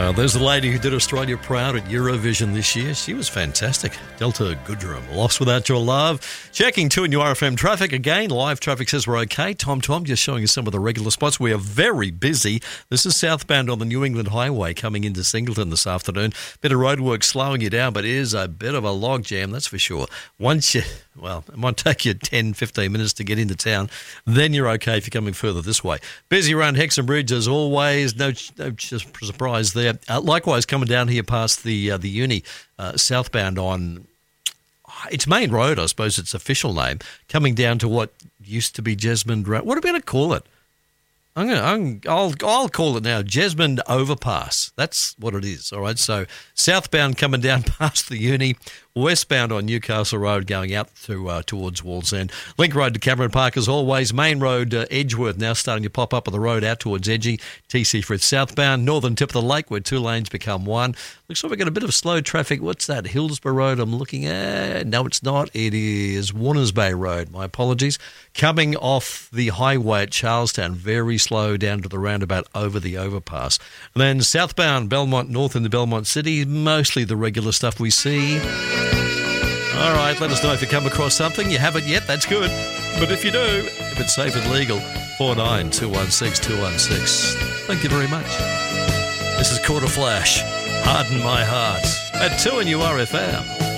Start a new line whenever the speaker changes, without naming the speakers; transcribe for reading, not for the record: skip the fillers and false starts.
There's a lady who did Australia proud at Eurovision this year. She was fantastic. Delta Goodrum, Lost Without Your Love. Checking 2 in your RFM traffic again. Live traffic says we're okay. Tom just showing us some of the regular spots. We are very busy. This is southbound on the New England Highway coming into Singleton this afternoon. Bit of roadwork slowing you down, but it is a bit of a log jam, that's for sure. It might take you 10, 15 minutes to get into town. Then you're okay if you're coming further this way. Busy around Hexham Bridge as always. No surprise there. Likewise, coming down here past the uni, southbound on its main road, I suppose its official name, coming down to what used to be Jesmond Road. What are we going to call it? I'll call it now Jesmond Overpass. That's what it is. All right. So southbound coming down past the uni, westbound on Newcastle Road going out towards Wallsend. Link Road to Cameron Park as always. Main Road Edgeworth now starting to pop up on the road out towards Edgy. TC Frith southbound. Northern tip of the lake where 2 lanes become 1. Looks like we've got a bit of slow traffic. What's that? Hillsborough Road I'm looking at. No, it's not. It is Warners Bay Road. My apologies. Coming off the highway at Charlestown, very slow down to the roundabout over the overpass. And then southbound Belmont North into Belmont City, mostly the regular stuff we see. All right, let us know if you come across something. You haven't yet, that's good. But if you do, if it's safe and legal, 49216216. Thank you very much. This is Quarter Flash, Harden My Heart, at 2 in URFM.